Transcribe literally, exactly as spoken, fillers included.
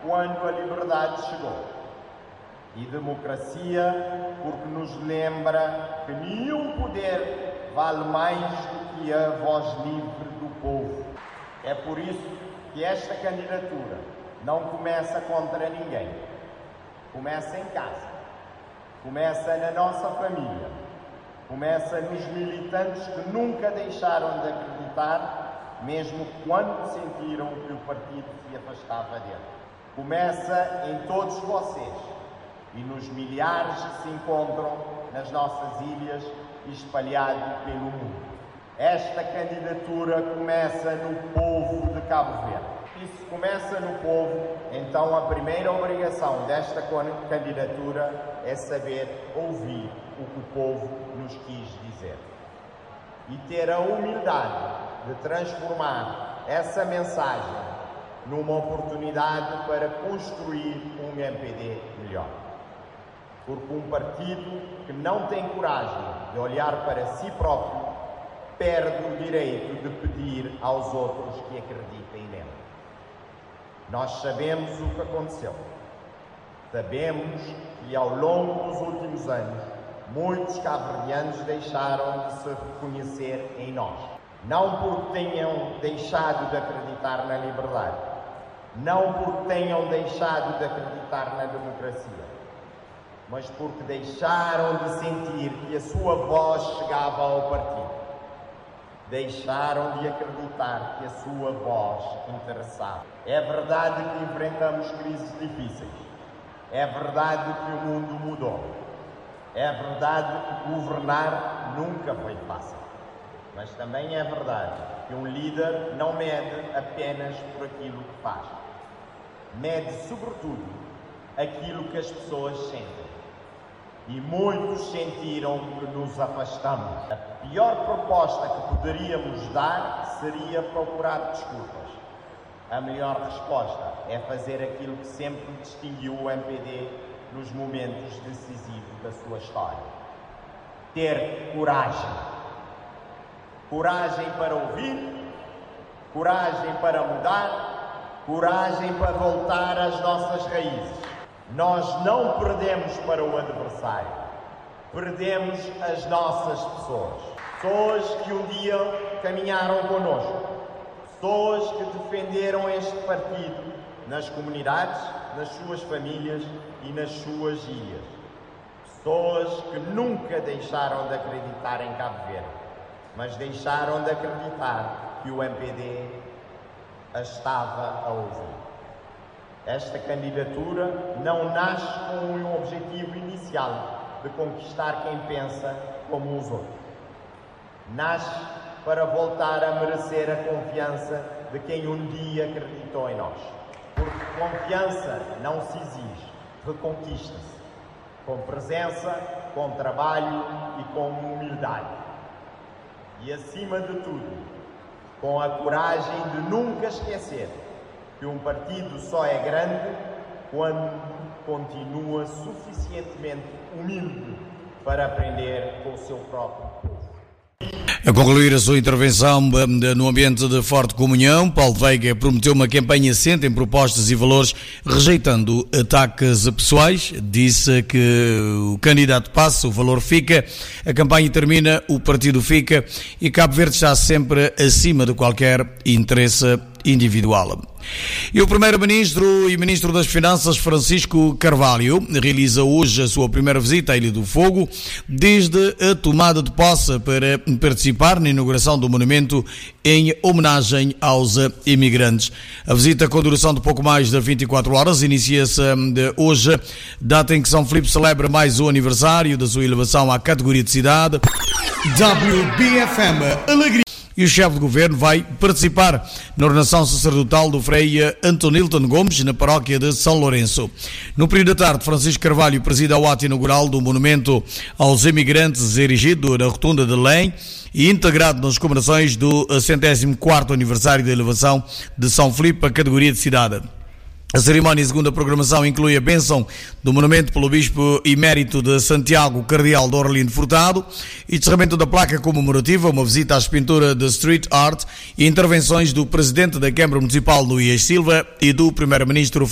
quando a liberdade chegou. E democracia porque nos lembra que nenhum poder vale mais do que a voz livre do povo. É por isso que esta candidatura não começa contra ninguém. Começa em casa, começa na nossa família, começa nos militantes que nunca deixaram de acreditar, mesmo quando sentiram que o partido se afastava dele. Começa em todos vocês e nos milhares que se encontram nas nossas ilhas e espalhados pelo mundo. Esta candidatura começa no povo de Cabo Verde. E se começa no povo, então a primeira obrigação desta candidatura é saber ouvir o que o povo nos quis dizer. E ter a humildade de transformar essa mensagem numa oportunidade para construir um M P D melhor. Porque um partido que não tem coragem de olhar para si próprio perde o direito de pedir aos outros que acreditem nele. Nós sabemos o que aconteceu. Sabemos que ao longo dos últimos anos muitos cabo-verdianos deixaram de se reconhecer em nós. Não porque tenham deixado de acreditar na liberdade, não porque tenham deixado de acreditar na democracia, mas porque deixaram de sentir que a sua voz chegava ao partido. Deixaram de acreditar que a sua voz interessava. É verdade que enfrentamos crises difíceis. É verdade que o mundo mudou. É verdade que governar nunca foi fácil. Mas também é verdade que um líder não mede apenas por aquilo que faz. Mede, sobretudo, aquilo que as pessoas sentem. E muitos sentiram que nos afastamos. A pior proposta que poderíamos dar seria procurar desculpas. A melhor resposta é fazer aquilo que sempre distinguiu o M P D nos momentos decisivos da sua história. Ter coragem. Coragem para ouvir, coragem para mudar, coragem para voltar às nossas raízes. Nós não perdemos para o adversário, perdemos as nossas pessoas. Pessoas que um dia caminharam connosco, pessoas que defenderam este partido nas comunidades, nas suas famílias e nas suas ilhas. Pessoas que nunca deixaram de acreditar em Cabo Verde, mas deixaram de acreditar que o M P D a estava a ouvir. Esta candidatura não nasce com um objetivo inicial de conquistar quem pensa como os outros. Nasce para voltar a merecer a confiança de quem um dia acreditou em nós. Porque confiança não se exige, reconquista-se. Com presença, com trabalho e com humildade. E acima de tudo, com a coragem de nunca esquecer que um partido só é grande quando continua suficientemente humilde para aprender com o seu próprio povo. A concluir a sua intervenção no ambiente de forte comunhão, Paulo Veiga prometeu uma campanha assente em propostas e valores, rejeitando ataques pessoais. Disse que o candidato passa, o valor fica, a campanha termina, o partido fica e Cabo Verde está sempre acima de qualquer interesse individual. E o primeiro-ministro e ministro das Finanças, Francisco Carvalho, realiza hoje a sua primeira visita à Ilha do Fogo, desde a tomada de posse para participar na inauguração do monumento em homenagem aos imigrantes. A visita, com duração de pouco mais de vinte e quatro horas, inicia-se hoje, data em que São Filipe celebra mais um aniversário da sua elevação à categoria de cidade. W B F M Alegria. E o chefe de governo vai participar na ordenação sacerdotal do frei Antonilton Gomes, na paróquia de São Lourenço. No período da tarde, Francisco Carvalho presida o ato inaugural do monumento aos imigrantes, erigido na rotunda de Lém e integrado nas comemorações do centésimo quarto aniversário da elevação de São Filipe à categoria de cidade. A cerimónia, segundo a programação, inclui a bênção do monumento pelo Bispo Emérito de Santiago, Cardeal de Orlindo Furtado, e encerramento da placa comemorativa, uma visita à pintura de street art e intervenções do Presidente da Câmara Municipal, Luís Silva, e do Primeiro-Ministro